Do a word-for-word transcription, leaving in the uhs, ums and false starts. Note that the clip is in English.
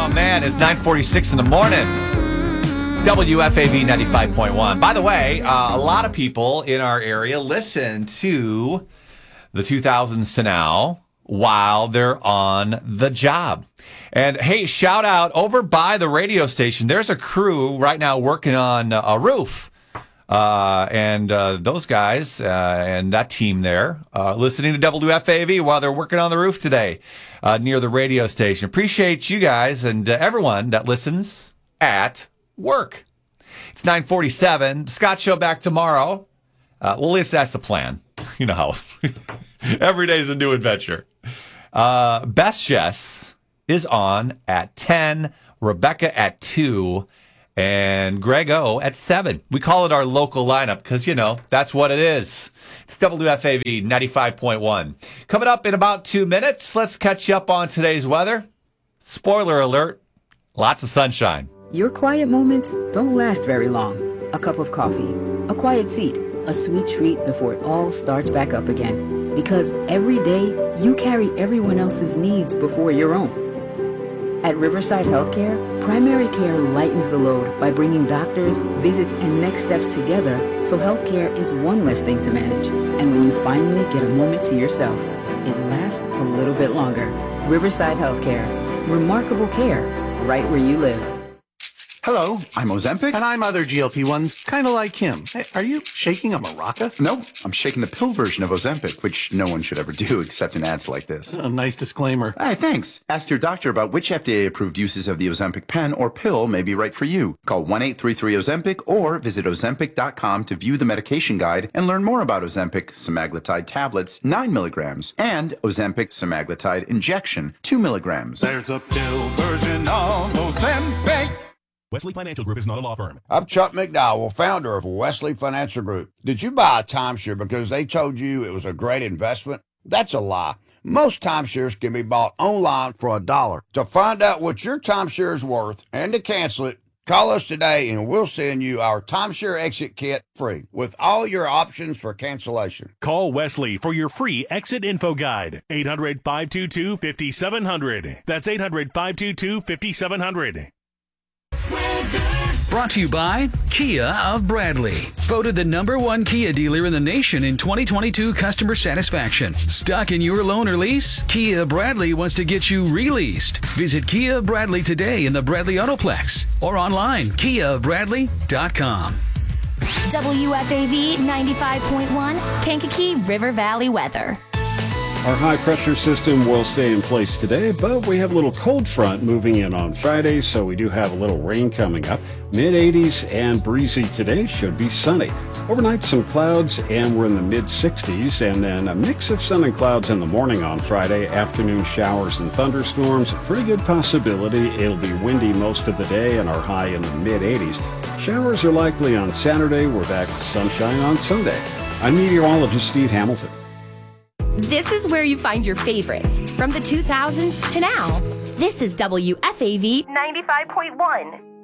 Oh, man, it's nine forty-six in the morning. W F A V ninety-five point one. By the way, uh, a lot of people in our area listen to the two thousands to now while they're on the job. And hey, shout out over by the radio station. There's a crew right now working on a roof. Uh, and uh, those guys uh, and that team there uh, listening to W F A V while they're working on the roof today uh, near the radio station. Appreciate you guys and uh, everyone that listens at work. It's nine forty-seven. Scott Show back tomorrow. Uh, well, at least that's the plan. You know how every day is a new adventure. Uh, Best Jess is on at ten, Rebecca at two, and Greg O at seven. We call it our local lineup because, you know, that's what it is. It's W F A V ninety-five point one. Coming up in about two minutes, let's catch you up on today's weather. Spoiler alert, lots of sunshine. Your quiet moments don't last very long. A cup of coffee, a quiet seat, a sweet treat before it all starts back up again. Because every day, you carry everyone else's needs before your own. At Riverside Healthcare, primary care lightens the load by bringing doctors, visits, and next steps together so healthcare is one less thing to manage. And when you finally get a moment to yourself, it lasts a little bit longer. Riverside Healthcare. Remarkable care right where you live. Hello, I'm Ozempic. And I'm other G L P ones, kind of like him. Hey, are you shaking a maraca? No, I'm shaking the pill version of Ozempic, which no one should ever do except in ads like this. A nice disclaimer. Hey, thanks. Ask your doctor about which F D A-approved uses of the Ozempic pen or pill may be right for you. Call one eight three three Ozempic or visit ozempic dot com to view the medication guide and learn more about Ozempic semaglutide tablets, nine milligrams, and Ozempic semaglutide injection, two milligrams. There's a pill version of Ozempic. Wesley Financial Group is not a law firm. I'm Chuck McDowell, founder of Wesley Financial Group. Did you buy a timeshare because they told you it was a great investment? That's a lie. Most timeshares can be bought online for a dollar. To find out what your timeshare is worth and to cancel it, call us today and we'll send you our timeshare exit kit free with all your options for cancellation. Call Wesley for your free exit info guide. eight hundred, five two two, five seven zero zero. That's eight hundred, five two two, five seven zero zero. Brought to you by Kia of Bradley. Voted the number one Kia dealer in the nation in twenty twenty-two customer satisfaction. Stuck in your loan or lease? Kia Bradley wants to get you released. Visit Kia Bradley today in the Bradley Autoplex or online, kia bradley dot com. W F A V ninety-five point one, Kankakee River Valley weather. Our high-pressure system will stay in place today, but we have a little cold front moving in on Friday, so we do have a little rain coming up. mid eighties and breezy today, should be sunny. Overnight, some clouds, and we're in the mid sixties, and then a mix of sun and clouds in the morning on Friday. Afternoon showers and thunderstorms, a pretty good possibility. It'll be windy most of the day, and our high in the mid eighties. Showers are likely on Saturday. We're back to sunshine on Sunday. I'm meteorologist Steve Hamilton. This is where you find your favorites from the two thousands to now. This is W F A V ninety-five point one.